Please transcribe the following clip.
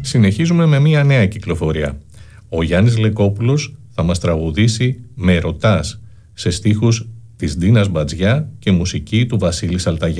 συνεχίζουμε με μια νέα κυκλοφορία. Ο Γιάννης Λεκόπουλος θα μας τραγουδήσει «Με ρωτάς» σε στίχους της Ντίνας Μπατζιά και μουσική του Βασίλη Σαλταγιάννη.